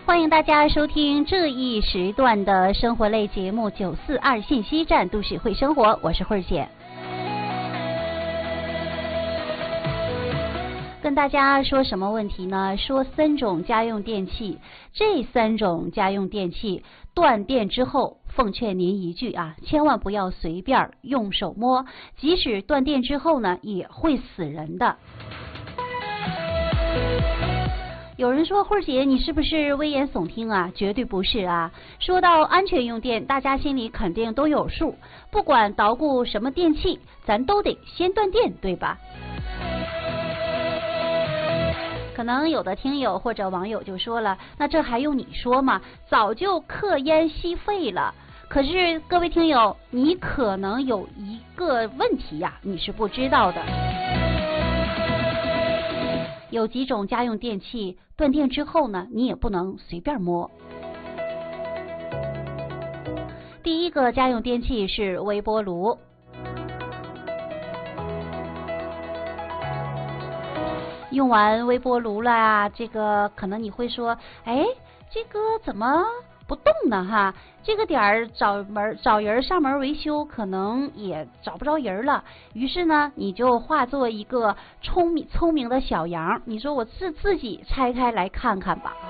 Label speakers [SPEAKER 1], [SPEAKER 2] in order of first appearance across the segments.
[SPEAKER 1] 欢迎大家收听这一时段的生活类节目942信息站都市会生活，我是慧姐。跟大家说什么问题呢？说3种家用电器，这3种家用电器断电之后，奉劝您一句啊，千万不要随便用手摸，即使断电之后呢，也会死人的。有人说，慧姐，你是不是危言耸听啊？绝对不是啊！说到安全用电，大家心里肯定都有数，不管捣鼓什么电器，咱都得先断电，对吧？可能有的听友或者网友就说了，那这还用你说吗？早就克烟吸肺了。可是各位听友，你可能有一个问题呀，你是不知道的。有几种家用电器断电之后呢，你也不能随便摸。第一个家用电器是微波炉。用完微波炉了，这个可能你会说，哎，这个怎么不动呢哈？这个点儿找人上门维修，可能也找不着人了。于是呢，你就化作一个聪明的小羊，你说我自己拆开来看看吧。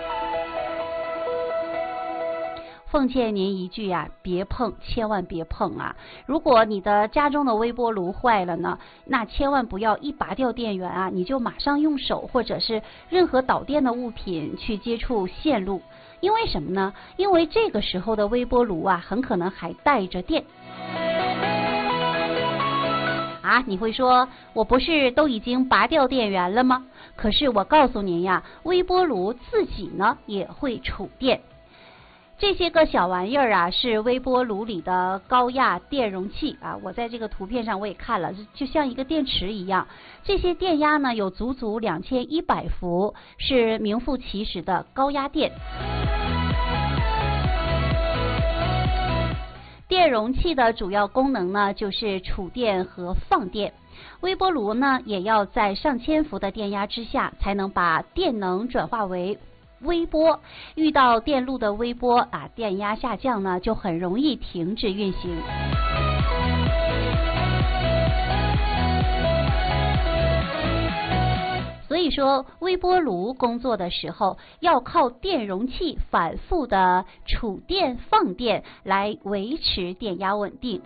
[SPEAKER 1] 奉劝您一句啊，别碰，千万别碰啊！如果你的家中的微波炉坏了呢，那千万不要一拔掉电源啊，你就马上用手或者是任何导电的物品去接触线路。因为什么呢？因为这个时候的微波炉啊，很可能还带着电。啊，你会说，我不是都已经拔掉电源了吗？可是我告诉您呀，微波炉自己呢也会储电。这些个小玩意儿啊，是微波炉里的高压电容器啊。我在这个图片上我也看了，就像一个电池一样。这些电压呢有足足2100伏，是名副其实的高压电。电容器的主要功能呢，就是储电和放电。微波炉呢，也要在上千伏的电压之下，才能把电能转化为微波。遇到电路的微波啊，电压下降呢，就很容易停止运行。所以说，微波炉工作的时候，要靠电容器反复的储电放电来维持电压稳定。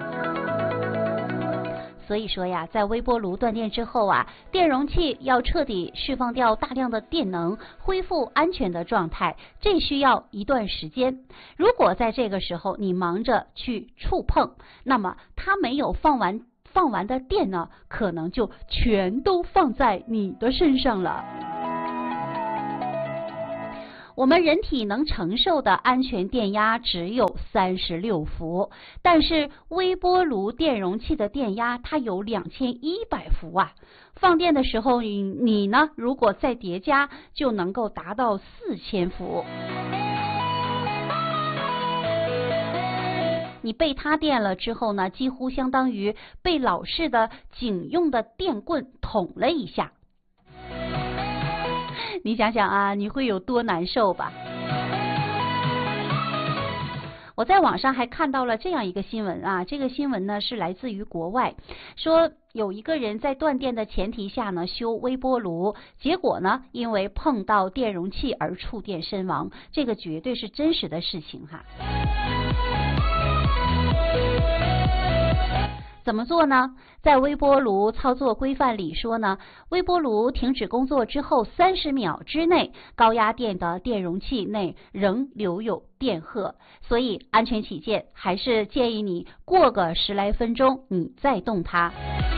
[SPEAKER 1] 所以说呀，在微波炉断电之后啊，电容器要彻底释放掉大量的电能，恢复安全的状态，这需要一段时间。如果在这个时候你忙着去触碰，那么它没有放完的电呢，可能就全都放在你的身上了。我们人体能承受的安全电压只有36伏，但是微波炉电容器的电压它有2100伏啊。放电的时候你呢，如果再叠加，就能够达到4000伏。你被它电了之后呢，几乎相当于被老式的警用的电棍捅了一下。你想想啊，你会有多难受吧？我在网上还看到了这样一个新闻啊，这个新闻呢是来自于国外，说有一个人在断电的前提下呢修微波炉，结果呢因为碰到电容器而触电身亡，这个绝对是真实的事情哈。怎么做呢？在微波炉操作规范里说呢，微波炉停止工作之后30秒之内，高压电的电容器内仍留有电荷，所以安全起见，还是建议你过个10来分钟你再动它。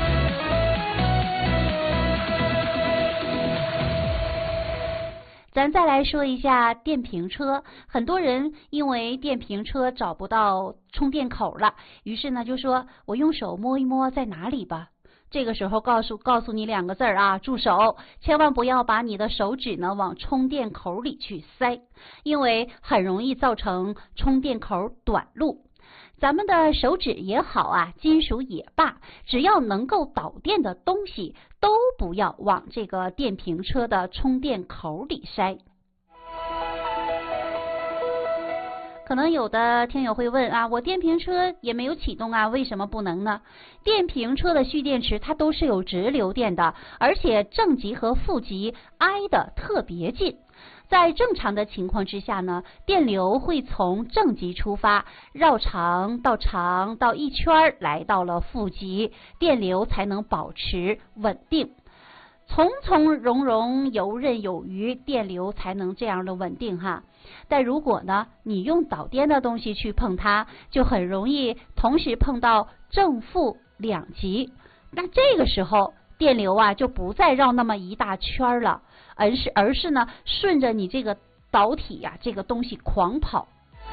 [SPEAKER 1] 咱再来说一下电瓶车，很多人因为电瓶车找不到充电口了，于是呢就说我用手摸一摸在哪里吧。这个时候告诉你2个字啊，住手！千万不要把你的手指呢往充电口里去塞，因为很容易造成充电口短路。咱们的手指也好啊，金属也罢，只要能够导电的东西，都不要往这个电瓶车的充电口里塞。 可能有的听友会问啊，我电瓶车也没有启动啊，为什么不能呢？电瓶车的蓄电池它都是有直流电的，而且正极和负极挨得特别近。在正常的情况之下呢，电流会从正极出发，绕长到一圈来到了负极，电流才能保持稳定。从从容容，游刃有余，电流才能这样的稳定哈。但如果呢，你用导电的东西去碰它，就很容易同时碰到正负两极。那这个时候电流啊就不再绕那么一大圈了，而是呢顺着你这个导体呀这个东西狂跑。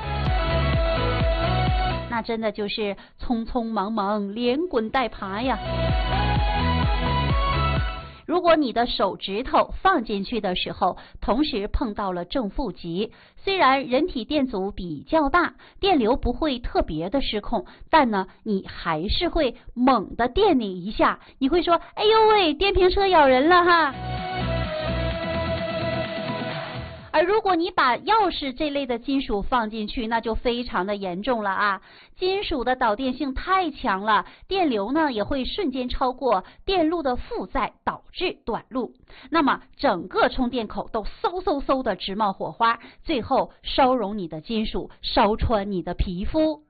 [SPEAKER 1] 那真的就是匆匆忙忙，连滚带爬呀。如果你的手指头放进去的时候，同时碰到了正负极，虽然人体电阻比较大，电流不会特别的失控，但呢，你还是会猛地电你一下，你会说：“哎呦喂，电瓶车咬人了哈！”而如果你把钥匙这类的金属放进去，那就非常的严重了啊！金属的导电性太强了，电流呢也会瞬间超过电路的负载，导致短路。那么整个充电口都嗖的直冒火花，最后烧融你的金属，烧穿你的皮肤。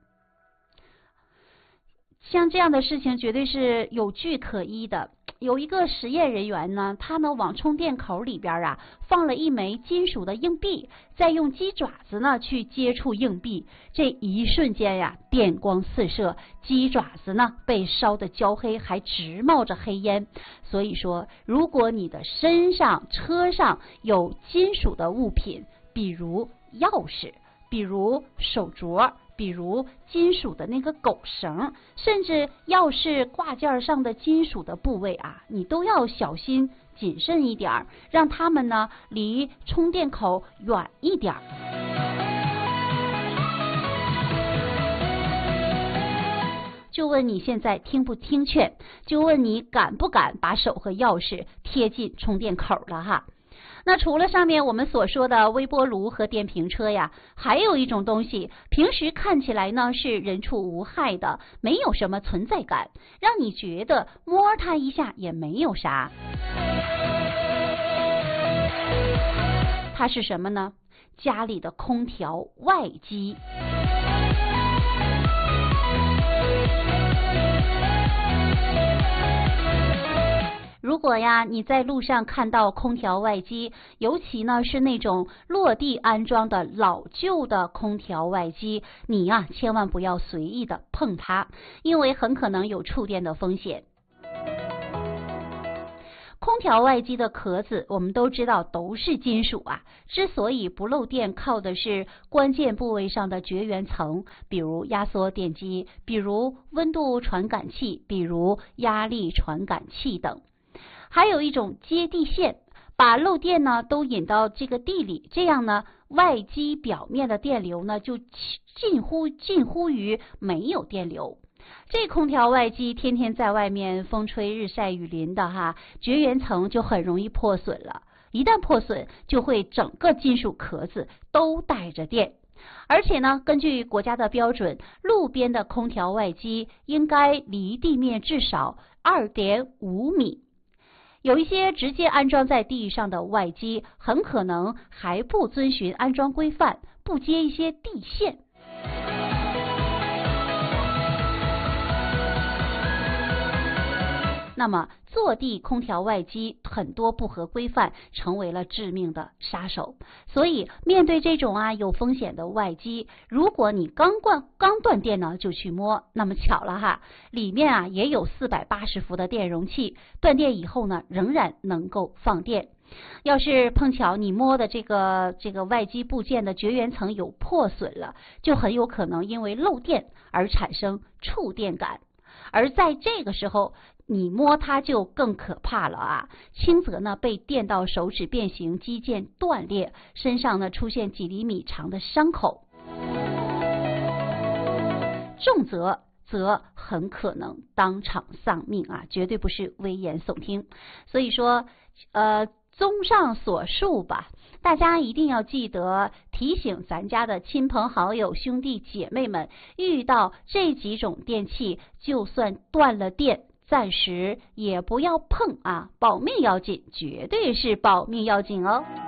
[SPEAKER 1] 像这样的事情绝对是有据可依的。有一个实验人员呢，他呢往充电口里边啊放了一枚金属的硬币，再用鸡爪子呢去接触硬币，这一瞬间呀，电光四射，鸡爪子呢被烧得焦黑，还直冒着黑烟。所以说，如果你的身上、车上有金属的物品，比如钥匙，比如手镯，比如金属的那个狗绳，甚至钥匙挂件上的金属的部位啊，你都要小心谨慎一点，让它们呢离充电口远一点。就问你现在听不听劝，就问你敢不敢把手和钥匙贴近充电口了哈。那除了上面我们所说的微波炉和电瓶车呀，还有一种东西，平时看起来呢是人畜无害的，没有什么存在感，让你觉得摸它一下也没有啥。它是什么呢？家里的空调外机。如果呀，你在路上看到空调外机，尤其呢是那种落地安装的老旧的空调外机，你呀千万不要随意的碰它，因为很可能有触电的风险。空调外机的壳子我们都知道都是金属啊，之所以不漏电，靠的是关键部位上的绝缘层，比如压缩电机，比如温度传感器，比如压力传感器等。还有一种接地线，把漏电呢都引到这个地里，这样呢外机表面的电流呢就近乎于没有电流。这空调外机天天在外面风吹日晒雨淋的哈，绝缘层就很容易破损了，一旦破损就会整个金属壳子都带着电。而且呢，根据国家的标准，路边的空调外机应该离地面至少2.5米。有一些直接安装在地上的外机，很可能还不遵循安装规范，不接一些地线。那么坐地空调外机很多不合规范，成为了致命的杀手。所以面对这种有风险的外机，如果你刚断电呢就去摸，那么巧了哈，里面也有480伏的电容器，断电以后呢仍然能够放电。要是碰巧你摸的这个外机部件的绝缘层有破损了，就很有可能因为漏电而产生触电感。而在这个时候，你摸它就更可怕了啊！轻则呢被电到手指变形，肌腱断裂，身上呢出现几厘米长的伤口；重则很可能当场丧命啊！绝对不是危言耸听。所以说， 综上所述吧，大家一定要记得提醒咱家的亲朋好友、兄弟姐妹们，遇到这几种电器，就算断了电，暂时也不要碰啊，保命要紧，绝对是保命要紧哦。